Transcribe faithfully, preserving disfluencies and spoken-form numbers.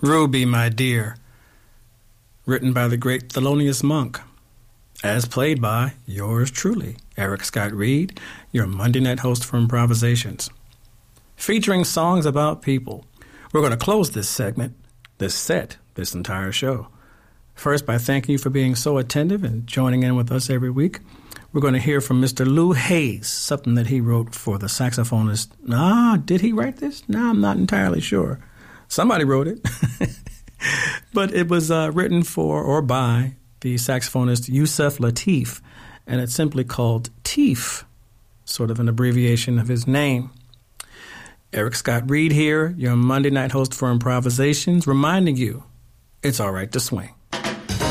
Ruby, My Dear, written by the great Thelonious Monk, as played by yours truly, Eric Scott Reed, your Monday night host for Improvisations, featuring songs about people. We're going to close this segment, this set, this entire show, first by thanking you for being so attentive and joining in with us every week. We're going to hear from Mister Lou Hayes, something that he wrote for the saxophonist. Ah, did he write this? No, I'm not entirely sure. Somebody wrote it. But it was uh, written for or by the saxophonist Yusef Lateef, and it's simply called Teef, sort of an abbreviation of his name. Eric Scott Reed here, your Monday night host for Improvisations, reminding you it's all right to swing.